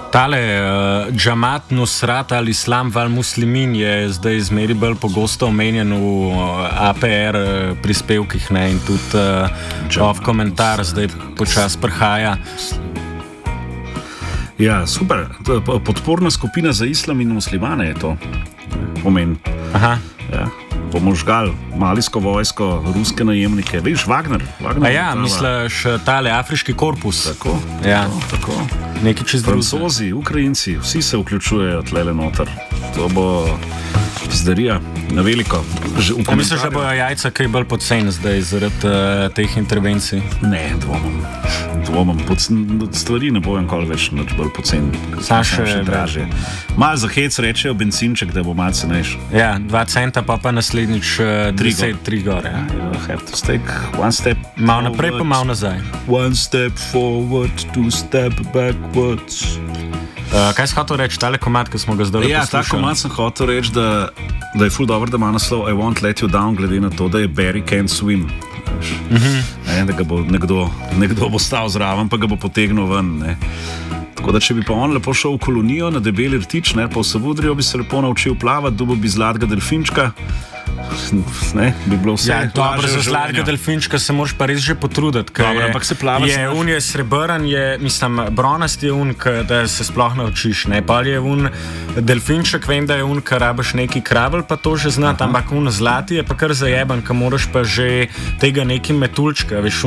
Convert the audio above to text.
Tale Džamat Nusrat al-Islam wal-Muslimin je zdaj zmeri bolj pogosto omenjen v APR prispevkih, ne, in tudi off komentar zdaj počas prihaja. Ja, super. Podporna skupina za islam in muslimane je to. Pomeni. Aha. Ja. Bomo žgali malijsko vojsko, ruske najemnike. Veš, Wagner. Ja, misliš tale afriški korpus. Tako. Ja. Tako. Nekaj čez Francozi, Ukrajinci, vsi se vključujejo tlele noter. To bo zdarija na veliko. Misliš, da bojo jajca kaj bolj poceni zdaj zaradi teh intervencij? Ne, dvomim. Stvari ne bojo nikoli več bolj poceni. Še dražje. Malo za hec rečejo bencinček, da bo malo cenejši. Ja, 2 centa pa naslednjič 3 gore. You have to take one step malo naprej pa malo nazaj. One step forward, 2 step backwards. Kaj si hotel reči, tale komad, ki smo ga zdaj poslušali? Ja, ta komad sem hotel reči, da je ful dobro, da ima naslov I won't let you down, glede na to, da je Barry can't swim. Da ga bo nekdo bo stal zraven, pa ga bo potegnil ven. Ne. Tako da, če bi pa on lepo šel v kolonijo na Debeli rtič, ne, pa v Savudrijo bi se lepo naučil plavati, dobil bi zlatega delfinčka. Ne, bi bilo vse. Ja, dobro, za zlatega delfinčka se moraš pa res že potruditi. Dobro, ampak se plava. Je srebrn, bronast je da se sploh naučiš. Ne? Pa je delfinček, vem, da je kar rabiš neki kravelj, pa to že znati, ampak zlati je pa kar zajeben, ker moraš pa že tega neki metuljčka, veš,